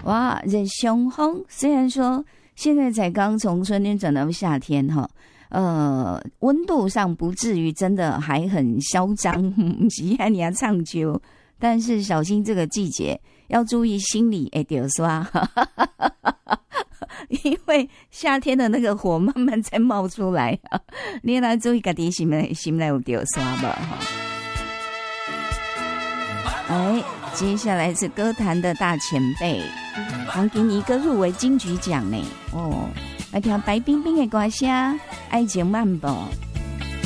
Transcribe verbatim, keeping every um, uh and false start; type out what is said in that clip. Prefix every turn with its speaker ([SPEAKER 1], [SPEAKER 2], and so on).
[SPEAKER 1] 哇，这雄风虽然说现在才刚从春天转到夏天哈，呃，温度上不至于真的还很嚣张，不是按你要唱秋，但是小心这个季节要注意心理会丢刷，因为夏天的那个火慢慢在冒出来，你也来注意自己心内心内有丢刷吧哈。哎，接下来是歌坛的大前辈，还给你一个入围金曲奖呢哦，来听白冰冰的歌声《爱情漫步》。